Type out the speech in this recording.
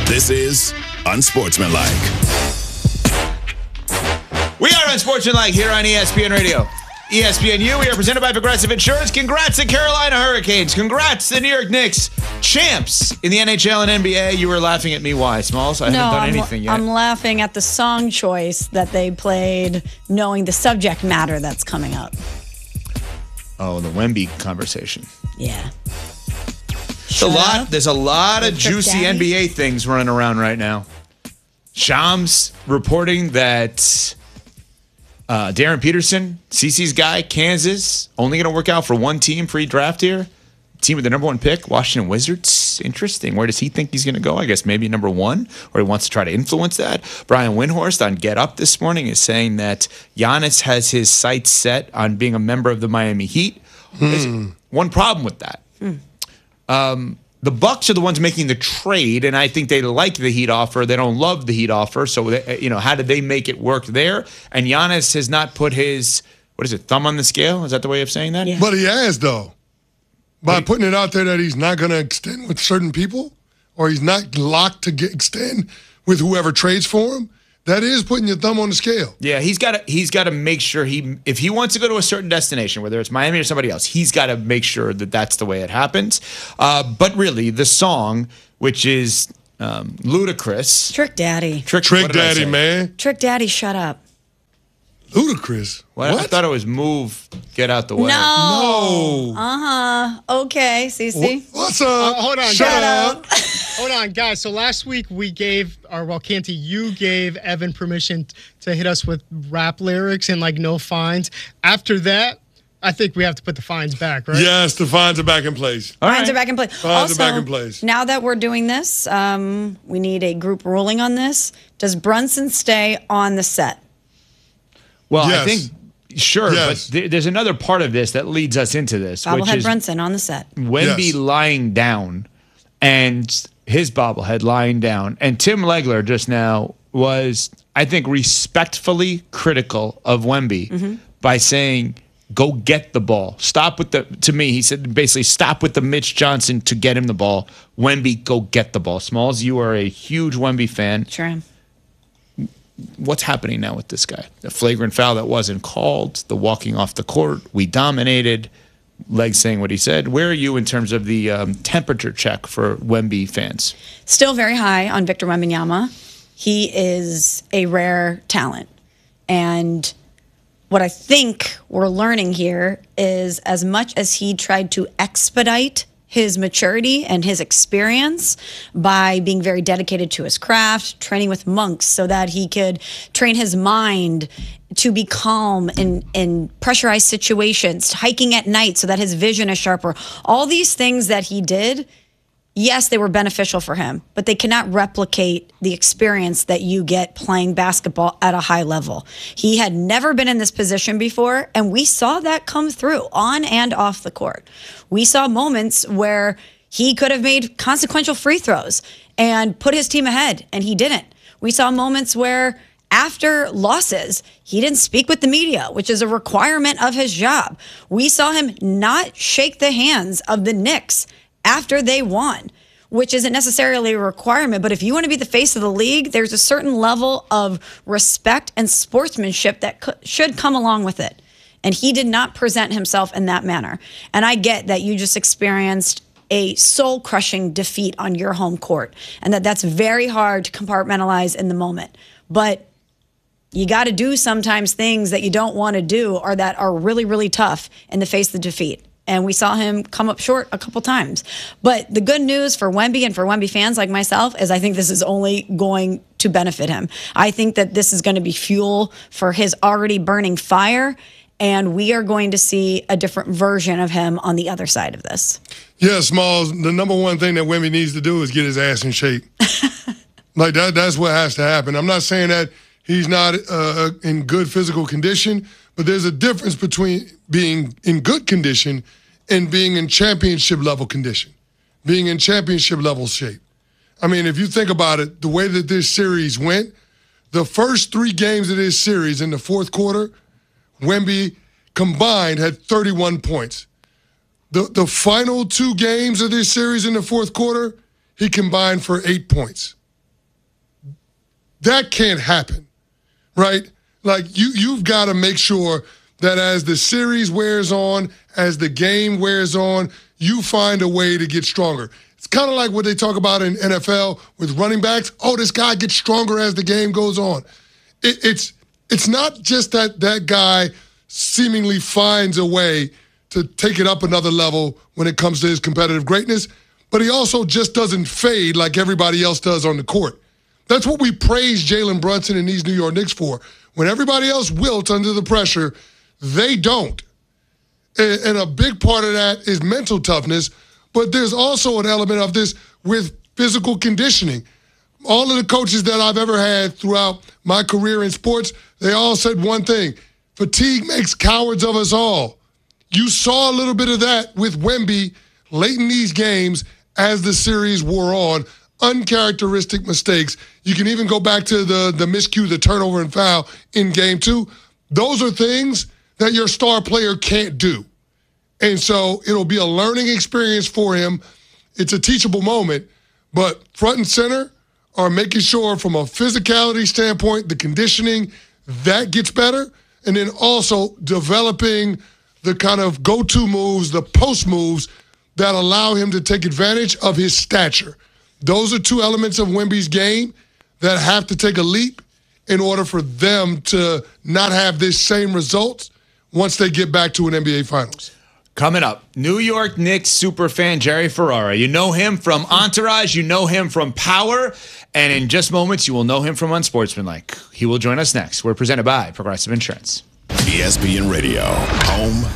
This is Unsportsmanlike. We are Unsportsmanlike here on ESPN Radio. ESPNU, we are presented by Progressive Insurance. Congrats to Carolina Hurricanes. Congrats to the New York Knicks, champs in the NHL and NBA. You were laughing at me. Why, Smalls? I haven't done anything yet. I'm laughing at the song choice that they played, knowing the subject matter that's coming up. Oh, the Wemby conversation. Yeah. There's a lot of juicy NBA things running around right now. Shams reporting that Darren Peterson, CeCe's guy, Kansas, only going to work out for one team pre-draft here. Team with the number one pick, Washington Wizards. Interesting. Where does he think he's going to go? I guess maybe number one, or he wants to try to influence that. Brian Windhorst on Get Up this morning is saying that Giannis has his sights set on being a member of the Miami Heat. There's one problem with that. The Bucks are the ones making the trade, and I think they like the Heat offer. They don't love the Heat offer, so how did they make it work there? And Giannis has not put his thumb on the scale. Is that the way of saying that? Yeah. But he has, though, by putting it out there that he's not going to extend with certain people, or he's not locked to extend with whoever trades for him. That is putting your thumb on the scale. Yeah, he's got to make sure if he wants to go to a certain destination, whether it's Miami or somebody else, he's got to make sure that that's the way it happens. But really, the song, which is Ludacris. Trick Daddy. Trick Daddy, man. Trick Daddy, shut up. Ludacris. What? I thought it was Move, Get Out the Way. No. Okay, CeCe. What's up? Hold on. Shut up. Hold on, guys. So last week we Canty, you gave Evan permission to hit us with rap lyrics and no fines. After that, I think we have to put the fines back, right? Yes, the fines are back in place. Fines are back in place. Fines are back in place. Now that we're doing this, we need a group ruling on this. Does Brunson stay on the set? Well, yes. I think, sure, yes. But there's another part of this that leads us into this, which Bobblehead is Brunson on the set. Wemby lying down and his bobblehead lying down. And Tim Legler just now was, I think, respectfully critical of Wemby by saying, go get the ball. To me, he said basically, stop with the Mitch Johnson to get him the ball. Wemby, go get the ball. Smalls, you are a huge Wemby fan. Sure am. What's happening now with this guy? The flagrant foul that wasn't called, the walking off the court, we dominated, Leg saying what he said. Where are you in terms of the temperature check for Wemby fans? Still very high on Victor Wembanyama. He is a rare talent. And what I think we're learning here is as much as he tried to expedite his maturity and his experience by being very dedicated to his craft, training with monks so that he could train his mind to be calm in pressurized situations, hiking at night so that his vision is sharper. All these things that he did, yes, they were beneficial for him, but they cannot replicate the experience that you get playing basketball at a high level. He had never been in this position before, and we saw that come through on and off the court. We saw moments where he could have made consequential free throws and put his team ahead, and he didn't. We saw moments where after losses, he didn't speak with the media, which is a requirement of his job. We saw him not shake the hands of the Knicks after they won, which isn't necessarily a requirement. But if you want to be the face of the league, there's a certain level of respect and sportsmanship that should come along with it. And he did not present himself in that manner. And I get that you just experienced a soul-crushing defeat on your home court, and that's very hard to compartmentalize in the moment. But you got to do sometimes things that you don't want to do or that are really, really tough in the face of the defeat. And we saw him come up short a couple times. But the good news for Wemby and for Wemby fans like myself is I think this is only going to benefit him. I think that this is going to be fuel for his already burning fire, and we are going to see a different version of him on the other side of this. Yeah, Smalls, the number one thing that Wemby needs to do is get his ass in shape. That's what has to happen. I'm not saying that he's not in good physical condition, but there's a difference between being in good condition and being in championship level condition, being in championship level shape. I mean, if you think about it, the way that this series went, the first 3 games of this series in the fourth quarter, Wemby combined had 31 points. The final 2 games of this series in the fourth quarter, he combined for 8 points. That can't happen, right? Like, you've got to make sure that as the series wears on, as the game wears on, you find a way to get stronger. It's kind of like what they talk about in NFL with running backs. Oh, this guy gets stronger as the game goes on. It's not just that guy seemingly finds a way to take it up another level when it comes to his competitive greatness, but he also just doesn't fade like everybody else does on the court. That's what we praise Jalen Brunson and these New York Knicks for. When everybody else wilts under the pressure, they don't. And a big part of that is mental toughness, but there's also an element of this with physical conditioning. All of the coaches that I've ever had throughout my career in sports, they all said one thing: fatigue makes cowards of us all. You saw a little bit of that with Wemby late in these games as the series wore on. Uncharacteristic mistakes. You can even go back to the miscue, the turnover and foul in game 2. Those are things that your star player can't do. And so it'll be a learning experience for him. It's a teachable moment, but front and center are making sure from a physicality standpoint, the conditioning, that gets better. And then also developing the kind of go-to moves, the post moves that allow him to take advantage of his stature. Those are two elements of Wemby's game that have to take a leap in order for them to not have this same results once they get back to an NBA Finals. Coming up, New York Knicks superfan Jerry Ferrara. You know him from Entourage. You know him from Power. And in just moments, you will know him from Unsportsmanlike. He will join us next. We're presented by Progressive Insurance. ESPN Radio, home